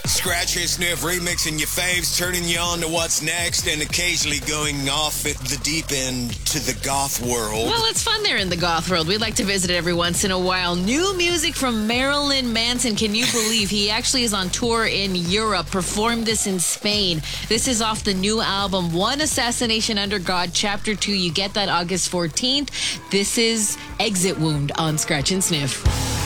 Scratch and Sniff remixing your faves, turning you on to what's next, and occasionally going off at the deep end to the goth world. Well, it's fun there in the goth world. We'd like to visit it every once in a while. New music from Marilyn Manson. Can you believe he actually is on tour in Europe, performed this in Spain. This is off the new album, One Assassination Under God, Chapter 2. You get that August 14th. This is Exit Wound on Scratch and Sniff.